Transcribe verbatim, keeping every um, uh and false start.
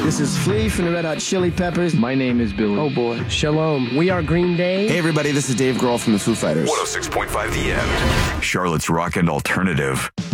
This is Flea from the Red Hot Chili Peppers. My name is Billy. Oh boy. Shalom. We are Green Day. Hey everybody, this is Dave Grohl from the Foo Fighters. one oh six point five The End. Charlotte's Rock and Alternative.